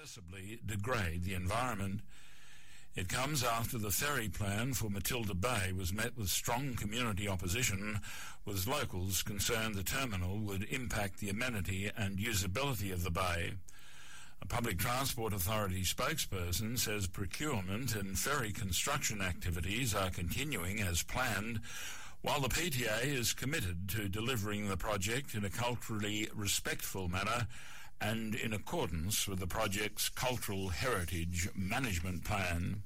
irreversibly degrade the environment. It comes after the ferry plan for Matilda Bay was met with strong community opposition, with locals concerned the terminal would impact the amenity and usability of the bay. A Public Transport Authority spokesperson says procurement and ferry construction activities are continuing as planned, while the PTA is committed to delivering the project in a culturally respectful manner and in accordance with the project's Cultural Heritage Management Plan.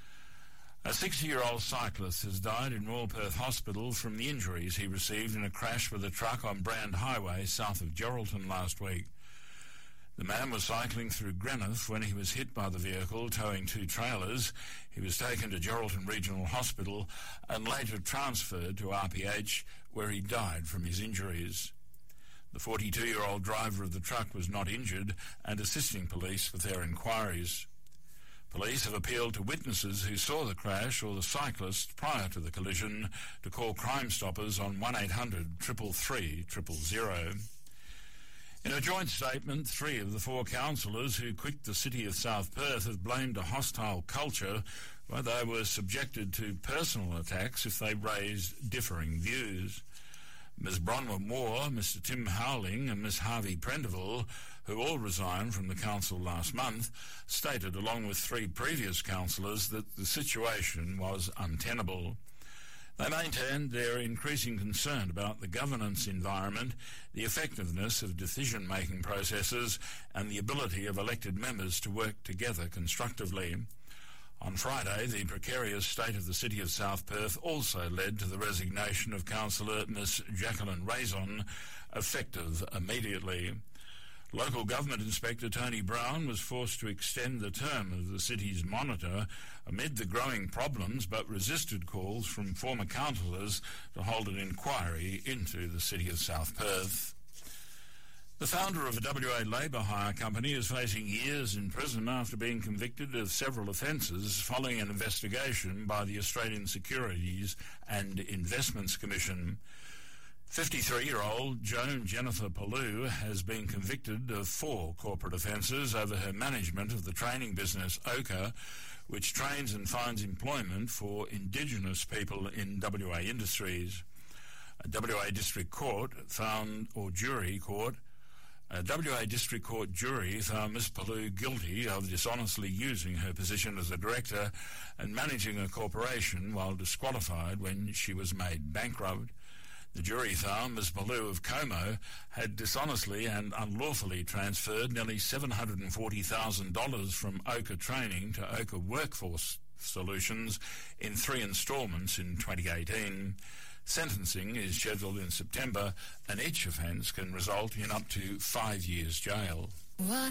A 60-year-old cyclist has died in Royal Perth Hospital from the injuries he received in a crash with a truck on Brand Highway south of Geraldton last week. The man was cycling through Greenock when he was hit by the vehicle towing two trailers. He was taken to Geraldton Regional Hospital and later transferred to RPH, where he died from his injuries. The 42-year-old driver of the truck was not injured and assisting police with their inquiries. Police have appealed to witnesses who saw the crash or the cyclist prior to the collision to call Crime Stoppers on 1800 333 000. In a joint statement, 3 of the 4 councillors who quit the City of South Perth have blamed a hostile culture where they were subjected to personal attacks if they raised differing views. Ms Bronwyn Moore, Mr Tim Howling and Ms Harvey Prendeville, who all resigned from the council last month, stated along with 3 previous councillors that the situation was untenable. They maintained their increasing concern about the governance environment, the effectiveness of decision-making processes and the ability of elected members to work together constructively. On Friday, the precarious state of the City of South Perth also led to the resignation of Councillor Miss Jacqueline Raison, effective immediately. Local Government Inspector Tony Brown was forced to extend the term of the city's monitor amid the growing problems, but resisted calls from former councillors to hold an inquiry into the City of South Perth. The founder of a WA labour hire company is facing years in prison after being convicted of several offences following an investigation by the Australian Securities and Investments Commission. 53-year-old Joan Jennifer Pellew has been convicted of 4 corporate offences over her management of the training business Ochre, which trains and finds employment for Indigenous people in WA industries. A WA District Court jury found Ms Pellew guilty of dishonestly using her position as a director and managing a corporation while disqualified when she was made bankrupt. The jury found Ms Pellew of Como had dishonestly and unlawfully transferred nearly $740,000 from Ochre Training to Ochre Workforce Solutions in 3 instalments in 2018. Sentencing is scheduled in September, and each offence can result in up to 5 years jail.